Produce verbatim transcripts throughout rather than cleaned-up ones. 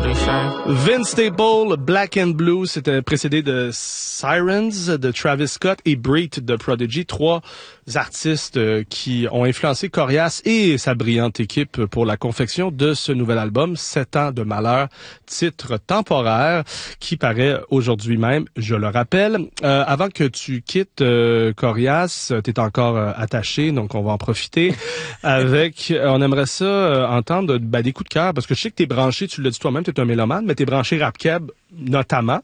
what they say. Vince Staples, Black and Blue, c'était précédé de Sirens de Travis Scott et Breed de Prodigy, trois artistes euh, qui ont influencé Corias et sa brillante équipe pour la confection de ce nouvel album, Sept ans de malheur, titre temporaire, qui paraît aujourd'hui même, je le rappelle. Euh, avant que tu quittes euh, Corias, t'es encore euh, attaché, donc on va en profiter. Avec, euh, on aimerait ça euh, entendre ben, des coups de cœur, parce que je sais que t'es branché, tu l'as dit toi-même, t'es un mélomane, mais t'es branché rap-keb notamment,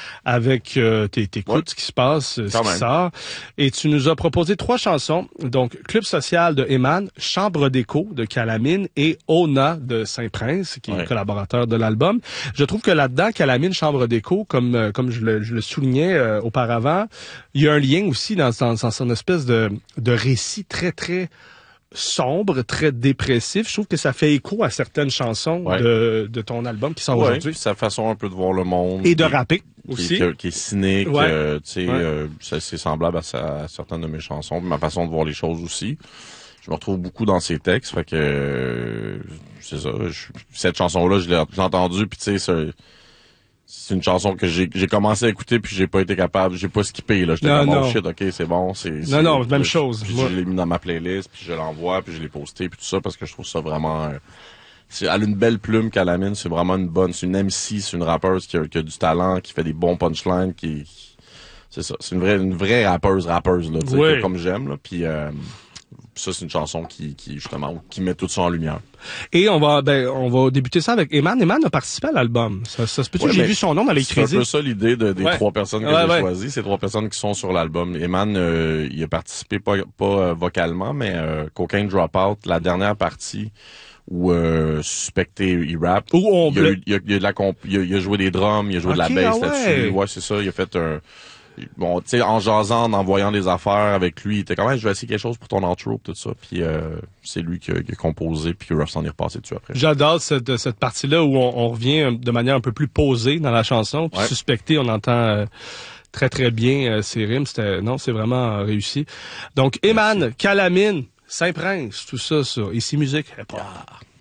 avec euh, tes t'écoutes ouais. ce qui se passe, ce qui sort. Et tu nous as proposé trois chansons, donc Club social de Eman, Chambre d'écho de Calamine et Ona de Saint-Prince, qui ouais. est collaborateur de l'album. Je trouve que là-dedans, Calamine, Chambre d'écho, comme euh, comme je le, je le soulignais euh, auparavant, il y a un lien aussi dans, dans, dans son espèce de, de récit très, très sombre, très dépressif. Je trouve que ça fait écho à certaines chansons ouais. de, de ton album qui sort ouais, aujourd'hui. Sa façon un peu de voir le monde. Et de rapper aussi. Qui, qui est cynique. Ouais. Euh, tu sais, ouais. euh, c'est semblable à, sa, à certaines de mes chansons. Ma façon de voir les choses aussi. Je me retrouve beaucoup dans ses textes. Fait que, euh, c'est ça. Je, cette chanson-là, je l'ai entendue, puis tu sais, c'est une chanson que j'ai j'ai commencé à écouter puis j'ai pas été capable, j'ai pas skippé là, j'étais comme oh shit, OK, c'est bon, c'est Non non, même je, chose. Puis je l'ai mis dans ma playlist, puis je l'envoie, puis je l'ai posté puis tout ça parce que je trouve ça vraiment euh, c'est elle a une belle plume Calamine, c'est vraiment une bonne, c'est une M C, c'est une rappeuse qui a, qui a du talent, qui fait des bons punchlines, qui, qui c'est ça, c'est une vraie une vraie rappeuse rappeuse là, tu sais oui. comme j'aime là, puis euh, ça, c'est une chanson qui, qui, justement, qui met tout ça en lumière. Et on va, ben, on va débuter ça avec Eman. Eman a participé à l'album. Ça, ça se peut-tu? Ouais, j'ai vu son nom dans les crédits. C'est un peu ça l'idée de, des ouais. trois personnes que ouais, j'ai ouais. choisies. Ces trois personnes qui sont sur l'album. Eman, euh, il a participé pas, pas euh, vocalement, mais euh, Cocaine Dropout, la dernière partie où euh, Suspecté, il rap. Où on il, a eu, il, a, il, a de la comp, il, a, il a joué des drums, il a joué okay, de la bass ah ouais. là-dessus. Ouais, c'est ça. Il a fait un... Bon, tu sais, en jasant, en envoyant des affaires avec lui, il était quand même, je vais essayer quelque chose pour ton outro, tout ça. Puis euh, c'est lui qui a, qui a composé, puis Ruff s'en est repassé dessus après. J'adore cette, cette partie-là où on, on revient de manière un peu plus posée dans la chanson. Puis ouais. Suspecté, on entend euh, très très bien euh, ses rimes. C'était, non, c'est vraiment euh, réussi. Donc, Eman, Calamine, Saint-Prince, tout ça, ça. Ici Musique. Ah.